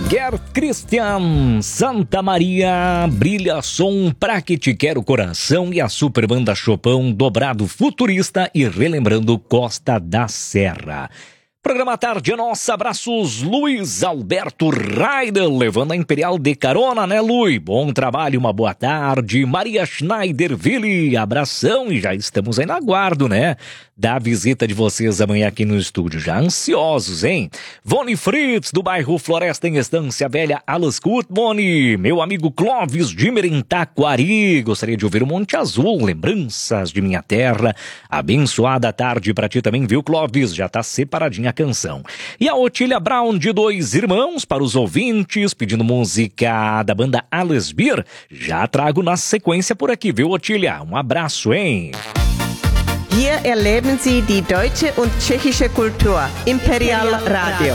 Gerd Christian, Santa Maria, Brilha Som, Pra Que Te Quero Coração e a super banda Chopão, dobrado futurista e relembrando Costa da Serra. Programa Tarde é Nossa, abraços Luiz Alberto Raidel, levando a Imperial de carona, né, Lui? Bom trabalho, uma boa tarde. Maria Schneiderville, abração, e já estamos aí na aguardo, né? Da visita de vocês amanhã aqui no estúdio, já ansiosos, hein? Vone Fritz, do bairro Floresta em Estância Velha, Alas Kut, Boni, meu amigo Clóvis Dimer em Taquari, gostaria de ouvir o Monte Azul, lembranças de minha terra, abençoada tarde pra ti também, viu, Clóvis? Já tá separadinha a canção. E a Otília Brown de Dois Irmãos, para os ouvintes, pedindo música da banda Alles Bier, já trago na sequência por aqui, viu, Otília? Um abraço, hein? Hier erleben Sie die deutsche und tschechische Kultur. Imperial Radio.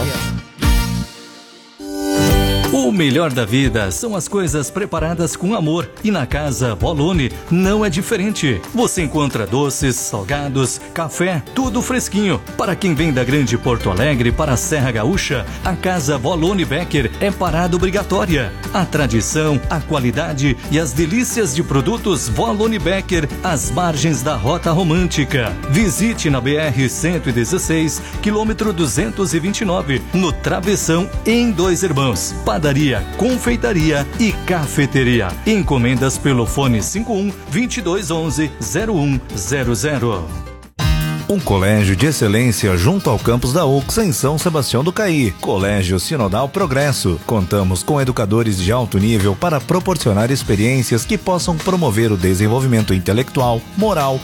O melhor da vida são as coisas preparadas com amor e na Casa Boloni não é diferente. Você encontra doces, salgados, café, tudo fresquinho. Para quem vem da Grande Porto Alegre para a Serra Gaúcha, a Casa Boloni Becker é parada obrigatória. A tradição, a qualidade e as delícias de produtos Boloni Becker às margens da Rota Romântica. Visite na BR-116, quilômetro 229, no Travessão, em Dois Irmãos. Padaria, confeitaria e cafeteria. Encomendas pelo fone 51-2211-0100. Um colégio de excelência junto ao campus da UX em São Sebastião do Caí. Colégio Sinodal Progresso. Contamos com educadores de alto nível para proporcionar experiências que possam promover o desenvolvimento intelectual, moral